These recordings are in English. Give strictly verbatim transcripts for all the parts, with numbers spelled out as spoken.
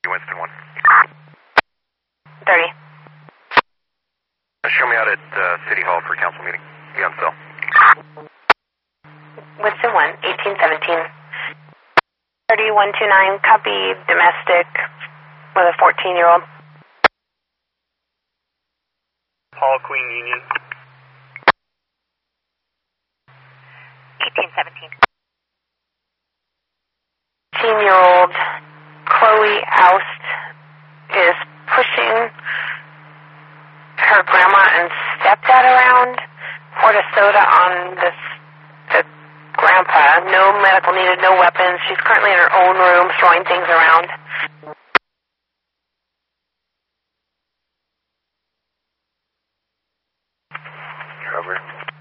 Winston one. thirty. Uh, show me out at uh, City Hall for a council meeting. Be on cell. Winston one, eighteen seventeen. thirty one two nine, copy domestic with a fourteen year old. Paul Queen Union. eighteen seventeen. eighteen year old Chloe Oust is pushing her grandma and stepdad around. Poured a soda on this the grandpa. No medical needed, no weapons. She's currently in her own room throwing things around. Cover.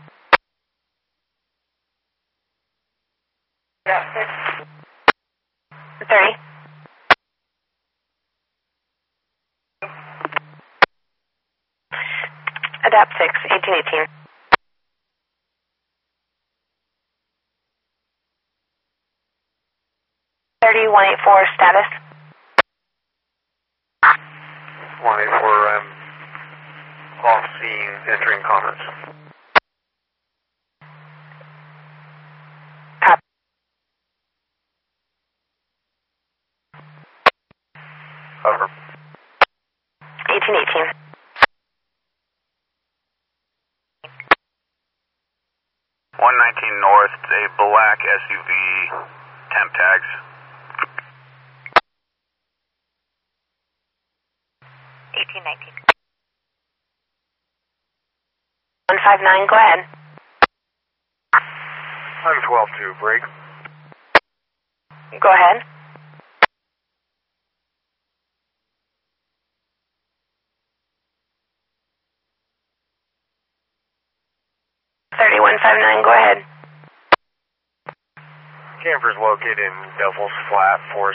thirty. Adapt six, eighteen eighteen. thirty one eight four, status. one eight four, I'm off scene, entering comments. Copy. Over. eighteen eighteen. one nineteen North, a black S U V, temp tags. eighteen nineteen. one five nine, go ahead. I'm twelve two, break. Go ahead. thirty one five nine, go ahead. Camper's located in Devil's Flat, four